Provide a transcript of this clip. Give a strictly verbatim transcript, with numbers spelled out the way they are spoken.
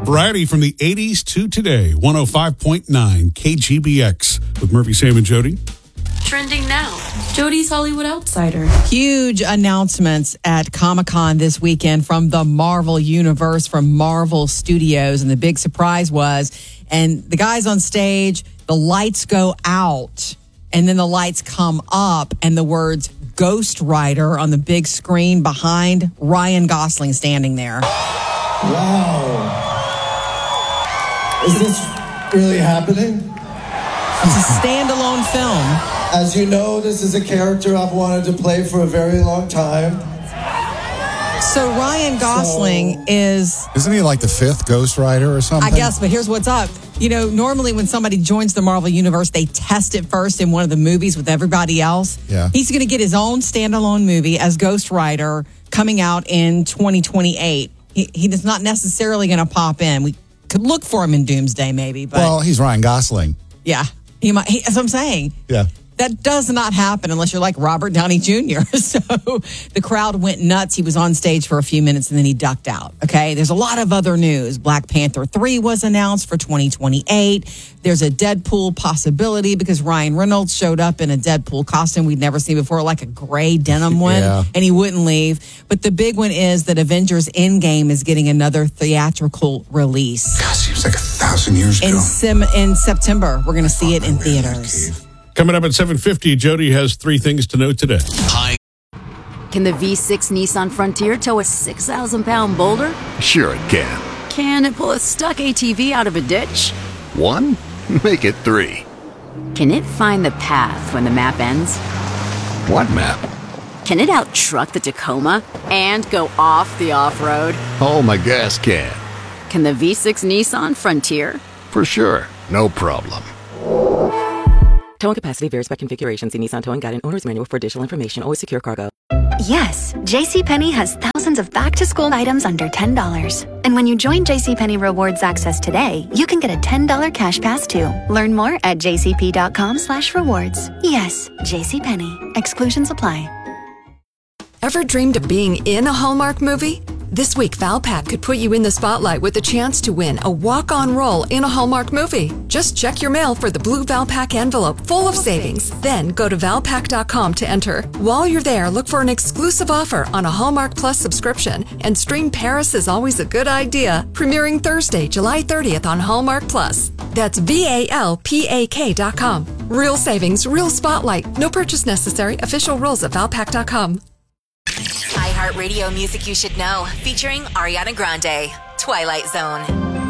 Variety from the eighties to today. one oh five point nine K G B X with Murphy, Sam, and Jody. Trending now. Jody's Hollywood Outsider. Huge announcements at Comic-Con this weekend from the Marvel Universe, from Marvel Studios. And the big surprise was, and the guys on stage, the lights go out and then the lights come up and the words Ghost Rider on the big screen behind Ryan Gosling standing there. Wow. Is this really happening? It's a standalone film. As you know, this is a character I've wanted to play for a very long time. So Ryan Gosling so, is... Isn't he like the fifth Ghost Rider or something? I guess, but here's what's up. You know, normally when somebody joins the Marvel Universe, they test it first in one of the movies with everybody else. Yeah. He's going to get his own standalone movie as Ghost Rider coming out in twenty twenty-eight. He, he is not necessarily going to pop in. We could look for him in Doomsday maybe. But well, he's Ryan Gosling. Yeah. He might. He, that's what I'm saying. Yeah. That does not happen unless you're like Robert Downey Junior So the crowd went nuts. He was on stage for a few minutes and then he ducked out. Okay. There's a lot of other news. Black Panther three was announced for twenty twenty-eight. There's a Deadpool possibility because Ryan Reynolds showed up in a Deadpool costume we'd never seen before, like a gray denim one, yeah. and he wouldn't leave. But the big one is that Avengers Endgame is getting another theatrical release. God, seems like a thousand years ago. In, sim- in September, we're going to see it in theaters. Coming up at seven fifty, Jody has three things to know today. Hi. Can the V six Nissan Frontier tow a six thousand pound boulder? Sure it can. Can it pull a stuck A T V out of a ditch? One? Make it three. Can it find the path when the map ends? What map? Can it out-truck the Tacoma and go off the off-road? Oh, my gas can. Can the V six Nissan Frontier? For sure. No problem. Towing capacity varies by configuration. See Nissan Towing Guide and Owner's Manual for additional information. Always secure cargo. Yes, JCPenney has thousands of back-to-school items under ten dollars. And when you join JCPenney Rewards Access today, you can get a ten dollars cash pass too. Learn more at jcp.com slash rewards. Yes, JCPenney. Exclusions apply. Ever dreamed of being in a Hallmark movie? This week, Valpak could put you in the spotlight with a chance to win a walk-on role in a Hallmark movie. Just check your mail for the blue Valpak envelope full of savings. Then go to valpak dot com to enter. While you're there, look for an exclusive offer on a Hallmark Plus subscription. And stream Paris is Always a Good Idea, premiering Thursday, July thirtieth on Hallmark Plus. That's V A L P A K dot com. Real savings, real spotlight. No purchase necessary. Official rules at valpak dot com. iHeartRadio Music You Should Know, featuring Ariana Grande, Twilight Zone.